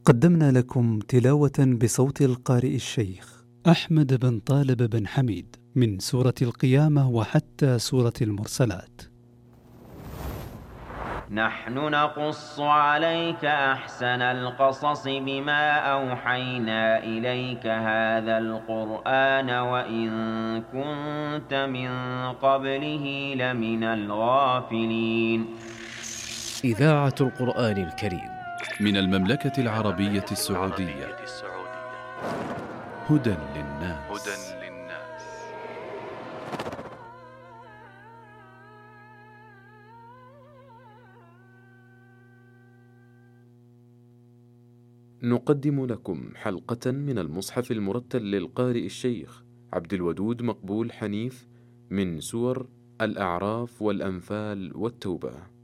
قدمنا لكم تلاوة بصوت القارئ الشيخ أحمد بن طالب بن حميد من سورة القيامة وحتى سورة المرسلات. نحن نقص عليك أحسن القصص بما أوحينا إليك هذا القرآن وإن كنت من قبله لمن الغافلين. إذاعة القرآن الكريم من المملكة العربية السعودية. هدى للناس. نقدم لكم حلقة من المصحف المرتل للقارئ الشيخ عبد الودود مقبول حنيف من سور الأعراف والأنفال والتوبة.